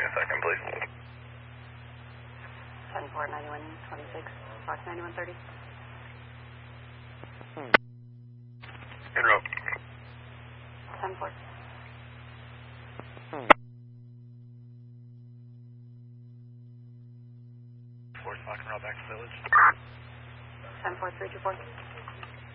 a second, please. 10-4, 9126, Fox 9130. En route. 10-4. Force Fox en route back to village. 10-4, 324.